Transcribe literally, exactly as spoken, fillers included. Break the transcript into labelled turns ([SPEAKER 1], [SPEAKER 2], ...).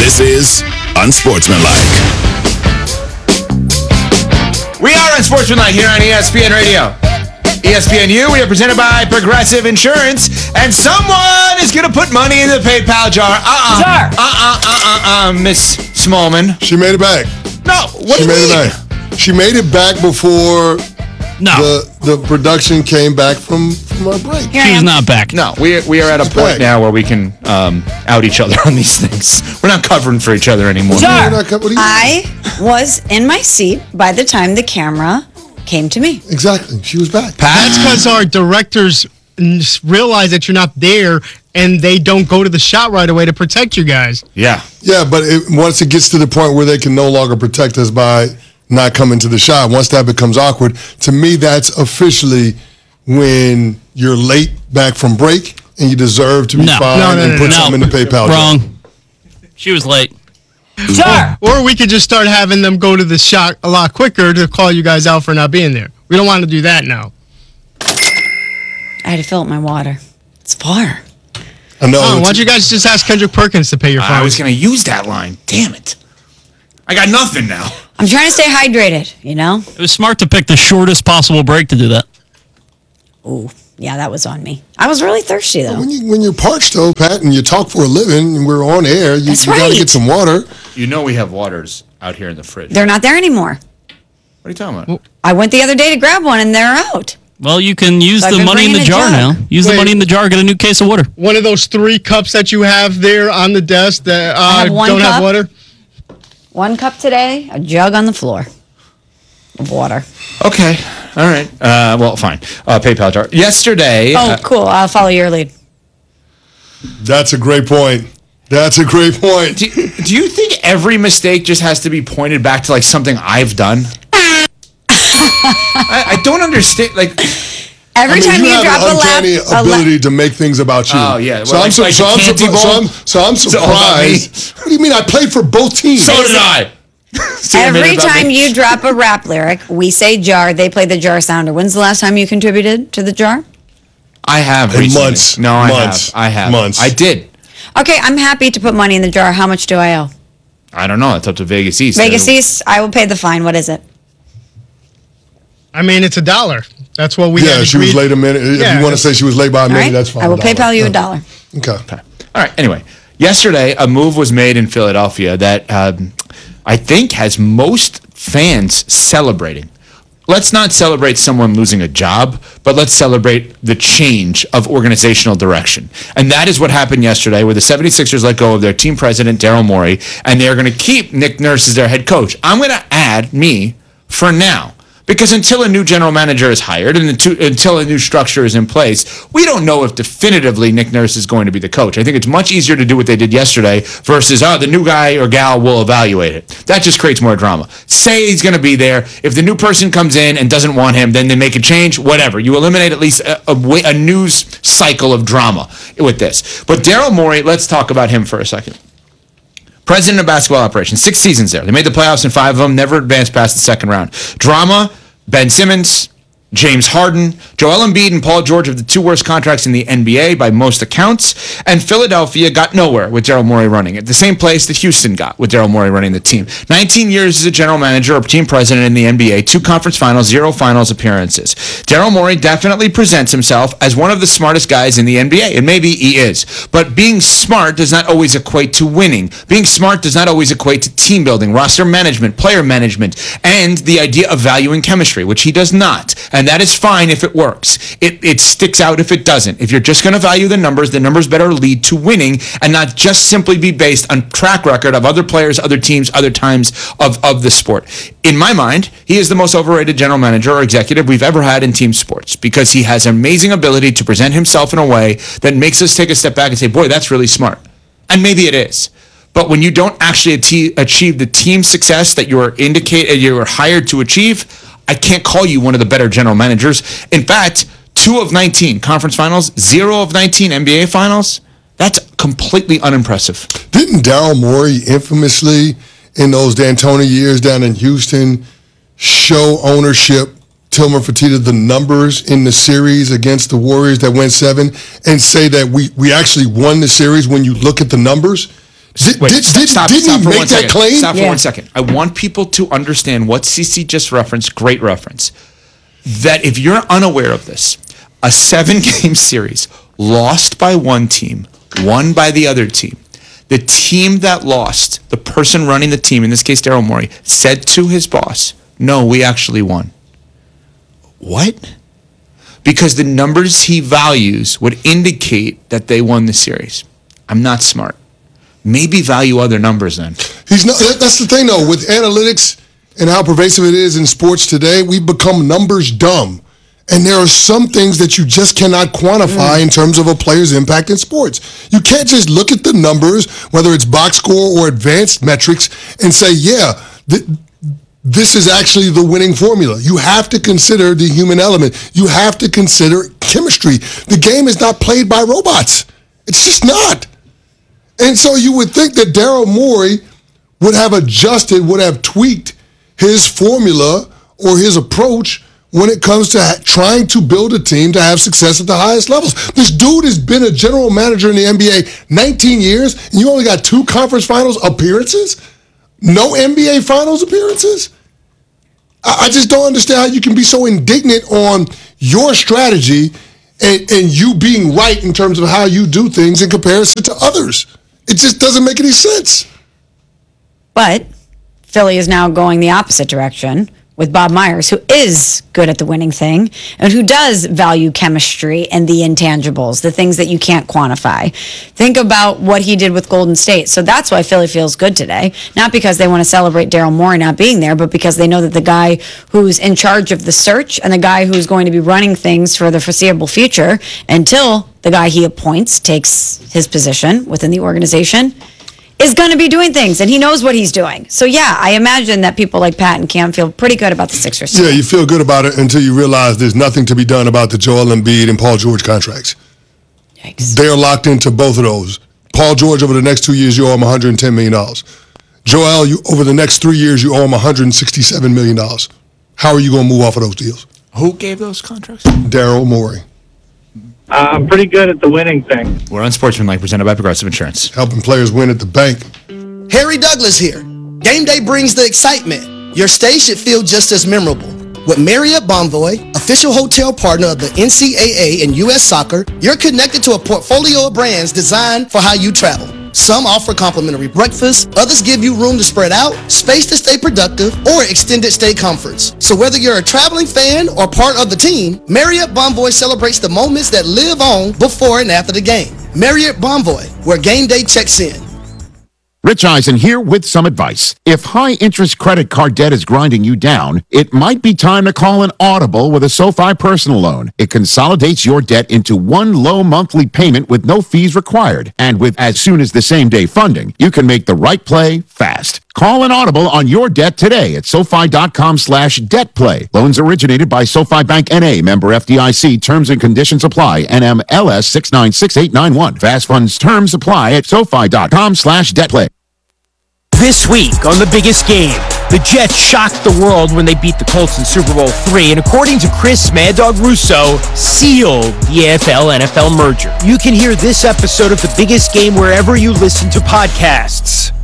[SPEAKER 1] This is Unsportsmanlike.
[SPEAKER 2] We are Unsportsmanlike here on E S P N Radio. E S P N U, we are presented by Progressive Insurance, and someone is going to put money in the PayPal jar. Uh-uh.
[SPEAKER 3] Jar.
[SPEAKER 2] Uh-uh, uh-uh, uh, Miss Smallman.
[SPEAKER 4] She made it back.
[SPEAKER 2] No, what
[SPEAKER 4] she
[SPEAKER 2] do you
[SPEAKER 4] made
[SPEAKER 2] mean?
[SPEAKER 4] it back. She made it back before
[SPEAKER 5] no.
[SPEAKER 4] the the production came back from, from our break.
[SPEAKER 5] She's not back.
[SPEAKER 2] No, we, we are at a
[SPEAKER 4] She's
[SPEAKER 2] point
[SPEAKER 4] back.
[SPEAKER 2] now where we can um, out each other on these things. We're not covering for each other anymore.
[SPEAKER 3] Jar.
[SPEAKER 4] Not, what do you
[SPEAKER 3] I was in my seat by the time the camera came to me.
[SPEAKER 4] Exactly. She was back.
[SPEAKER 5] That's because our directors realize that you're not there and they don't go to the shot right away to protect you guys.
[SPEAKER 2] Yeah.
[SPEAKER 4] Yeah, but it, once it gets to the point where they can no longer protect us by not coming to the shot, once that becomes awkward, to me, that's officially when you're late back from break and you deserve to be
[SPEAKER 5] No.
[SPEAKER 4] fined
[SPEAKER 5] No, no,
[SPEAKER 4] and
[SPEAKER 5] no,
[SPEAKER 4] put
[SPEAKER 5] no.
[SPEAKER 4] something in the PayPal jar.
[SPEAKER 6] Wrong. She was late.
[SPEAKER 3] Jar.
[SPEAKER 5] Or we could just start having them go to the shot a lot quicker to call you guys out for not being there. We don't want to do that now.
[SPEAKER 3] I had to fill up my water. It's far.
[SPEAKER 4] I know.
[SPEAKER 5] Oh, why
[SPEAKER 4] it's-
[SPEAKER 5] don't you guys just ask Kendrick Perkins to pay your
[SPEAKER 2] I was
[SPEAKER 5] fines?
[SPEAKER 2] going to use that line. Damn it. I got nothing now.
[SPEAKER 3] I'm trying to stay hydrated, you know?
[SPEAKER 6] It was smart to pick the shortest possible break to do that.
[SPEAKER 3] Ooh, yeah, that was on me. I was really thirsty, though.
[SPEAKER 4] When, you, when you're parched, though, Pat, and you talk for a living, and we're on air, you,
[SPEAKER 3] That's
[SPEAKER 4] you got to
[SPEAKER 3] right.
[SPEAKER 4] get some water.
[SPEAKER 2] You know we have waters out here in the fridge.
[SPEAKER 3] They're not there anymore.
[SPEAKER 2] What are you talking about?
[SPEAKER 3] I went the other day to grab one, and they're out.
[SPEAKER 6] Well, you can use
[SPEAKER 3] So I've
[SPEAKER 6] the
[SPEAKER 3] been
[SPEAKER 6] money in the
[SPEAKER 3] bringing a
[SPEAKER 6] jar
[SPEAKER 3] jug.
[SPEAKER 6] now. Use
[SPEAKER 5] Wait.
[SPEAKER 6] the money in the jar, get a new case of water.
[SPEAKER 5] One of those three cups that you have there on the desk that uh,
[SPEAKER 3] have one
[SPEAKER 5] don't have
[SPEAKER 3] cup.
[SPEAKER 5] water?
[SPEAKER 3] One cup today, a jug on the floor of water.
[SPEAKER 2] Okay. All right. Uh, well, fine. Uh, PayPal jar. Yesterday.
[SPEAKER 3] Oh,
[SPEAKER 2] uh,
[SPEAKER 3] cool. I'll follow your lead.
[SPEAKER 4] That's a great point. That's a great point.
[SPEAKER 2] do, do you think every mistake just has to be pointed back to like something I've done? I, I don't understand. Like,
[SPEAKER 3] Every
[SPEAKER 4] I mean,
[SPEAKER 3] time
[SPEAKER 4] you,
[SPEAKER 3] you,
[SPEAKER 4] have
[SPEAKER 3] drop
[SPEAKER 4] an
[SPEAKER 3] a lap,
[SPEAKER 4] uncanny
[SPEAKER 3] a
[SPEAKER 4] ability
[SPEAKER 3] la-
[SPEAKER 4] to make things about you.
[SPEAKER 2] Oh, yeah.
[SPEAKER 4] So
[SPEAKER 2] Well,
[SPEAKER 4] I'm,
[SPEAKER 2] like-
[SPEAKER 4] su-
[SPEAKER 2] like
[SPEAKER 4] so,
[SPEAKER 2] the
[SPEAKER 4] I'm
[SPEAKER 2] Canty
[SPEAKER 4] surpri- so I'm
[SPEAKER 2] Bowl?
[SPEAKER 4] so I'm
[SPEAKER 2] It's all about me.
[SPEAKER 4] surprised. What do you mean? I played for both teams.
[SPEAKER 2] so did I. See what I mean
[SPEAKER 3] every
[SPEAKER 2] about
[SPEAKER 3] time
[SPEAKER 2] me?
[SPEAKER 3] you drop a rap lyric, we say jar. They play the jar sounder. When's the last time you contributed to the jar?
[SPEAKER 2] I have
[SPEAKER 4] In
[SPEAKER 2] recently.
[SPEAKER 4] months.
[SPEAKER 2] No, I
[SPEAKER 4] Months.
[SPEAKER 2] have. I have.
[SPEAKER 4] Months.
[SPEAKER 2] I did.
[SPEAKER 3] Okay, I'm happy to put money in the jar. How much do I owe?
[SPEAKER 2] I don't know. It's up to Vegas East.
[SPEAKER 3] Vegas
[SPEAKER 2] Uh,
[SPEAKER 3] East, I will pay the fine. What is it?
[SPEAKER 5] I mean, it's a dollar. That's what we
[SPEAKER 4] Yeah,
[SPEAKER 5] had
[SPEAKER 4] she was
[SPEAKER 5] agreed-
[SPEAKER 4] late a minute. If
[SPEAKER 5] Yeah,
[SPEAKER 4] you want to
[SPEAKER 5] that's-
[SPEAKER 4] say she was late by a
[SPEAKER 3] All
[SPEAKER 4] minute,
[SPEAKER 3] right,
[SPEAKER 4] that's fine.
[SPEAKER 3] I will
[SPEAKER 4] a dollar.
[SPEAKER 3] PayPal you a
[SPEAKER 4] Yeah.
[SPEAKER 3] dollar.
[SPEAKER 4] Okay.
[SPEAKER 2] All right. Anyway, yesterday a move was made in Philadelphia that um, I think has most fans celebrating. Let's not celebrate someone losing a job, but let's celebrate the change of organizational direction. And that is what happened yesterday where the 76ers let go of their team president, Daryl Morey, and they're going to keep Nick Nurse as their head coach. I'm going to add me for now. Because until a new general manager is hired and until a new structure is in place, we don't know if definitively Nick Nurse is going to be the coach. I think it's much easier to do what they did yesterday versus, oh, the new guy or gal will evaluate it. That just creates more drama. Say he's going to be there. If the new person comes in and doesn't want him, then they make a change, whatever. You eliminate at least a, a, a news cycle of drama with this. But Daryl Morey, let's talk about him for a second. President of basketball operations, six seasons there. They made the playoffs in five of them, never advanced past the second round. Drama, Ben Simmons, James Harden, Joel Embiid, and Paul George have the two worst contracts in the N B A by most accounts. And Philadelphia got nowhere with Daryl Morey running it. The same place that Houston got with Daryl Morey running the team. nineteen years as a general manager or team president in the N B A, two conference finals, zero finals appearances. Daryl Morey definitely presents himself as one of the smartest guys in the N B A, and maybe he is. But being smart does not always equate to winning. Being smart does not always equate to team building, roster management, player management, and the idea of valuing chemistry, which he does not. And that is fine if it works. It, it sticks out if it doesn't. If you're just going to value the numbers, the numbers better lead to winning and not just simply be based on track record of other players, other teams, other times of, of the sport. In my mind, he is the most overrated general manager or executive we've ever had in team sports because he has amazing ability to present himself in a way that makes us take a step back and say, boy, that's really smart. And maybe it is. But when you don't actually achieve the team success that you are indicate you are hired to achieve, I can't call you one of the better general managers. In fact, two of nineteen conference finals, zero of nineteen N B A finals. That's completely unimpressive.
[SPEAKER 4] Didn't Daryl Morey infamously, in those D'Antoni years down in Houston, show ownership, Tillman Fertitta, the numbers in the series against the Warriors that went seven, and say that we, we actually won the series when you look at the numbers? Did,
[SPEAKER 2] Wait,
[SPEAKER 4] did,
[SPEAKER 2] stop,
[SPEAKER 4] did,
[SPEAKER 2] stop,
[SPEAKER 4] didn't
[SPEAKER 2] stop
[SPEAKER 4] he
[SPEAKER 2] for
[SPEAKER 4] make
[SPEAKER 2] one
[SPEAKER 4] that
[SPEAKER 2] second.
[SPEAKER 4] claim?
[SPEAKER 2] Stop for
[SPEAKER 3] Yeah.
[SPEAKER 2] one second. I want people to understand what C C just referenced. Great reference. That if you're unaware of this, a seven-game series lost by one team, won by the other team. The team that lost, the person running the team, in this case Daryl Morey, said to his boss, "No, we actually won." What? Because the numbers he values would indicate that they won the series. I'm not smart. Maybe value other numbers then.
[SPEAKER 4] He's not. that- That's the thing, though, with analytics and how pervasive it is in sports today. We've become numbers dumb, and there are some things that you just cannot quantify in terms of a player's impact in sports. You can't just look at the numbers, whether it's box score or advanced metrics, and say, "Yeah, th- this is actually the winning formula." You have to consider the human element. You have to consider chemistry. The game is not played by robots. It's just not. And so you would think that Daryl Morey would have adjusted, would have tweaked his formula or his approach when it comes to ha- trying to build a team to have success at the highest levels. This dude has been a general manager in the N B A nineteen years, and you only got two conference finals appearances? No N B A finals appearances? I, I just don't understand how you can be so indignant on your strategy and, and you being right in terms of how you do things in comparison to others. It just doesn't make any sense.
[SPEAKER 3] But Philly is now going the opposite direction with Bob Myers, who is good at the winning thing and who does value chemistry and the intangibles, the things that you can't quantify. Think about what he did with Golden State. So that's why Philly feels good today. Not because they want to celebrate Daryl Morey not being there, but because they know that the guy who's in charge of the search and the guy who's going to be running things for the foreseeable future until the guy he appoints takes his position within the organization is going to be doing things, and he knows what he's doing. So, yeah, I imagine that people like Pat and Cam feel pretty good about the Sixers.
[SPEAKER 4] Yeah, you feel good about it until you realize there's nothing to be done about the Joel Embiid and Paul George contracts.
[SPEAKER 3] Yikes.
[SPEAKER 4] They're locked into both of those. Paul George, over the next two years, you owe him one hundred ten million dollars. Joel, you, over the next three years, you owe him one hundred sixty-seven million dollars. How are you going to move off of those deals?
[SPEAKER 2] Who gave those contracts?
[SPEAKER 4] Daryl Morey,
[SPEAKER 7] Uh, I'm pretty good at the winning thing.
[SPEAKER 2] We're Unsportsmanlike, presented by Progressive Insurance.
[SPEAKER 4] helping players win at the bank.
[SPEAKER 8] Harry Douglas here. Game day brings the excitement. Your stay should feel just as memorable. With Marriott Bonvoy, official hotel partner of the N C double A and U S Soccer, you're connected to a portfolio of brands designed for how you travel. Some offer complimentary breakfast, others give you room to spread out, space to stay productive, or extended stay comforts. So whether you're a traveling fan or part of the team, Marriott Bonvoy celebrates the moments that live on before and after the game. Marriott Bonvoy, where game day checks in.
[SPEAKER 9] Rich Eisen here with some advice. If high-interest credit card debt is grinding you down, it might be time to call an Audible with a SoFi personal loan. It consolidates your debt into one low monthly payment with no fees required. And with as soon as the same-day funding, you can make the right play fast. Call an Audible on your debt today at SoFi.com slash debt play. Loans originated by SoFi Bank N A, member F D I C. Terms and conditions apply. N M L S six nine six eight nine one. Fast funds terms apply at SoFi.com slash debt play.
[SPEAKER 10] This week on The Biggest Game, the Jets shocked the world when they beat the Colts in Super Bowl three, and according to Chris Mad Dog Russo, sealed the A F L N F L merger. You can hear this episode of The Biggest Game wherever you listen to podcasts.